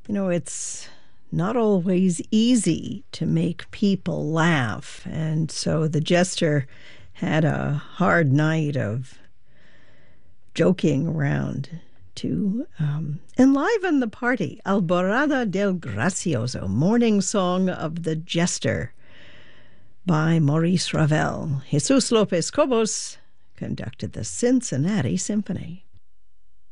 It's not always easy to make people laugh. And so the jester had a hard night of joking around to enliven the party. Alborada del Gracioso, Morning Song of the Jester by Maurice Ravel. Jesus Lopez Cobos conducted the Cincinnati Symphony.